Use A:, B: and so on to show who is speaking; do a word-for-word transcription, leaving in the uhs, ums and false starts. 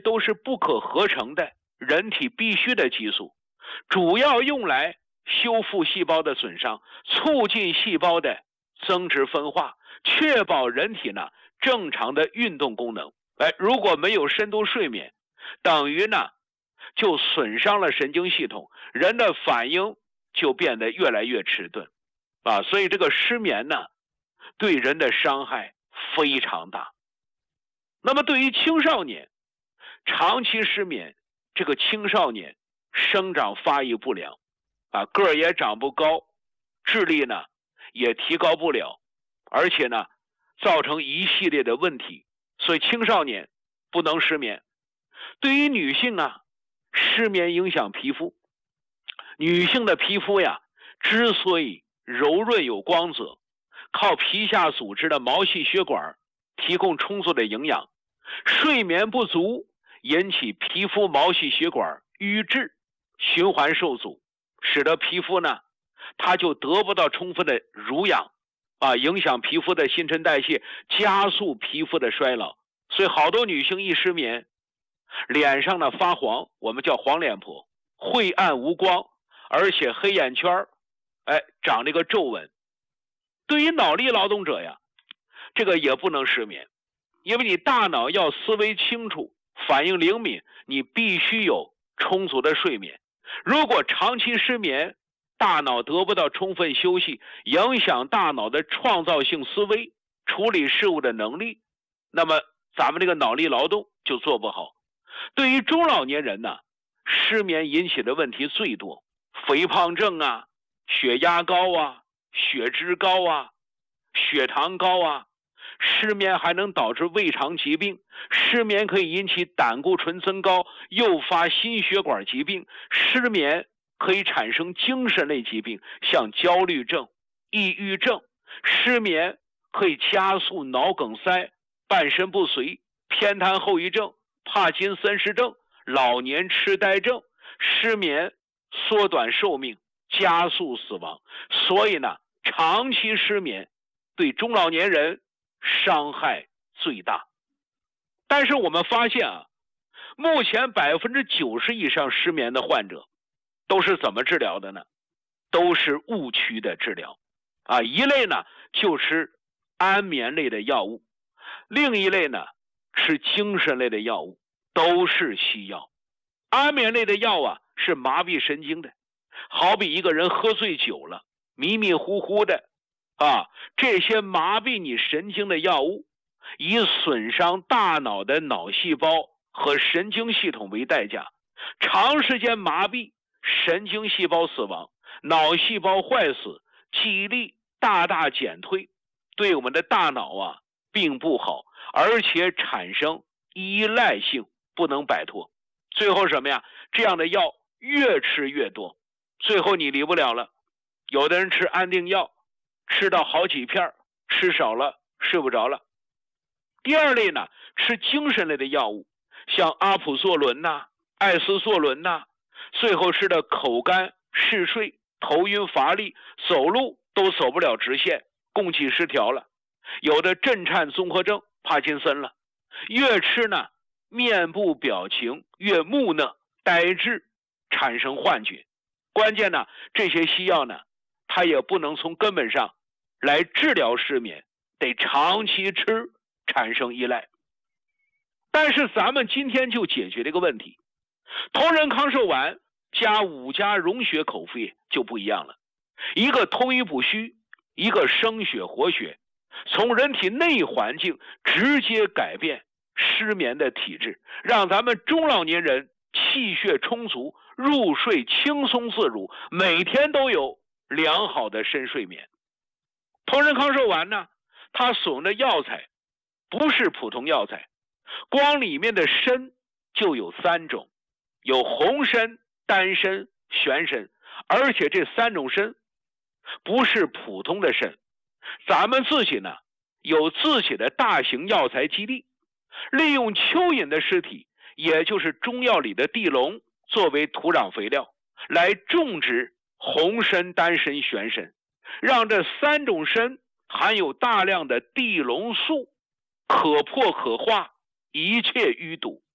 A: 都是不可合成的人体必须的激素，主要用来修复细胞的损伤，促进细胞的增殖分化，确保人体呢正常的运动功能。哎，如果没有深度睡眠，等于呢就损伤了神经系统，人的反应就变得越来越迟钝啊。所以这个失眠呢对人的伤害非常大。那么对于青少年，长期失眠，这个青少年生长发育不良啊，个儿也长不高，智力呢也提高不了，而且呢造成一系列的问题。所以青少年不能失眠。对于女性啊，失眠影响皮肤。女性的皮肤呀之所以柔润有光泽，靠皮下组织的毛细血管提供充足的营养，睡眠不足引起皮肤毛细血管瘀滞，循环受阻，使得皮肤呢它就得不到充分的濡养啊，影响皮肤的新陈代谢，加速皮肤的衰老。所以好多女性一失眠，脸上呢发黄，我们叫黄脸婆，晦暗无光，而且黑眼圈哎长这个皱纹。对于脑力劳动者呀，这个也不能失眠，因为你大脑要思维清楚，反应灵敏，你必须有充足的睡眠。如果长期失眠，大脑得不到充分休息，影响大脑的创造性思维，处理事物的能力，那么咱们这个脑力劳动就做不好。对于中老年人呢，失眠引起的问题最多，肥胖症啊，血压高啊，血脂高啊，血糖高啊。失眠还能导致胃肠疾病，失眠可以引起胆固醇增高，诱发心血管疾病。失眠可以产生精神类疾病，像焦虑症、抑郁症。失眠可以加速脑梗塞、半身不遂、偏瘫后遗症、帕金森氏症、老年痴呆症。失眠缩短寿命，加速死亡。所以呢，长期失眠对中老年人伤害最大。但是我们发现啊，目前百分之九十以上失眠的患者都是怎么治疗的呢？都是误区的治疗啊。一类呢就吃安眠类的药物，另一类呢吃精神类的药物，都是西药。安眠类的药啊是麻痹神经的，好比一个人喝醉酒了，迷迷糊糊的啊，这些麻痹你神经的药物，以损伤大脑的脑细胞和神经系统为代价，长时间麻痹，神经细胞死亡，脑细胞坏死，记忆力大大减退，对我们的大脑啊并不好，而且产生依赖性，不能摆脱。最后什么呀？这样的药越吃越多，最后你离不了了。有的人吃安定药，吃到好几片，吃少了睡不着了。第二类呢，吃精神类的药物，像阿普唑仑呐、艾司唑仑呐，最后吃的口干、嗜睡、头晕乏力，走路都走不了直线，供气失调了。有的震颤综合症、帕金森了。越吃呢，面部表情越木讷、呆滞，产生幻觉。关键呢，这些西药呢，它也不能从根本上来治疗失眠，得长期吃，产生依赖。但是咱们今天就解决这个问题，同仁康寿丸加五加溶血口服液就不一样了，一个通医补虚，一个生血活血，从人体内环境直接改变失眠的体质，让咱们中老年人气血充足，入睡轻松自如，每天都有良好的深睡眠。同仁康寿丸呢，它所用的药材不是普通药材，光里面的参就有三种，有红参、丹参、玄参，而且这三种参不是普通的参，咱们自己呢有自己的大型药材基地，利用蚯蚓的尸体，也就是中药里的地龙，作为土壤肥料，来种植红参、丹参、玄参，让这三种参含有大量的地龙素，可破可化，一切淤堵。